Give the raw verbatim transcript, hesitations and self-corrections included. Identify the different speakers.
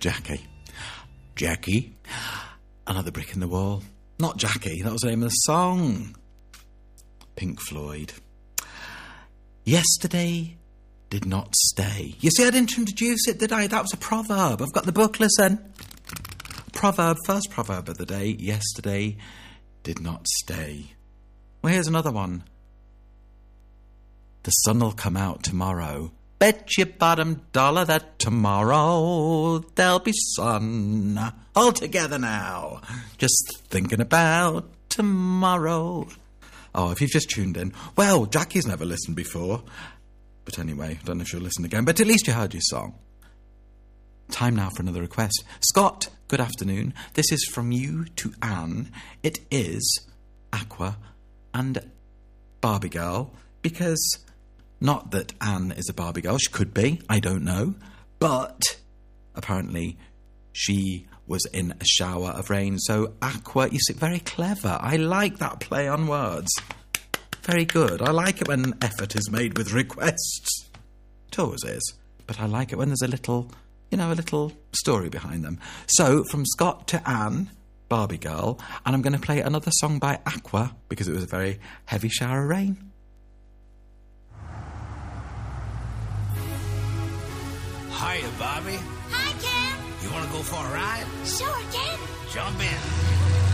Speaker 1: Jackie. Jackie. Another brick in the wall. Not Jackie, that was the name of the song. Pink Floyd. Yesterday did not stay. You see, I didn't introduce it, did I? That was a proverb. I've got the book, listen. Proverb, first proverb of the day. Yesterday did not stay. Well, here's another one. The sun'll come out tomorrow. Bet your bottom dollar that tomorrow there'll be sun. All together now. Just thinking about tomorrow. Oh, if you've just tuned in, well, Jackie's never listened before. But anyway, I don't know if she'll listen again. But at least you heard your song. Time now for another request. Scott, good afternoon. This is from you to Anne. It is Aqua and Barbie Girl. Because, not that Anne is a Barbie girl. She could be. I don't know. But, apparently, she was in a shower of rain. So, Aqua, you see, very clever. I like that play on words. Very good. I like it when effort is made with requests. It always is. But I like it when there's a little, you know, a little story behind them. So, from Scott to Anne, Barbie Girl, and I'm going to play another song by Aqua, because it was a very heavy shower of rain.
Speaker 2: Hiya, Bobby.
Speaker 3: Hi, Ken.
Speaker 2: You want to go for a ride?
Speaker 3: Sure, Ken.
Speaker 2: Jump in.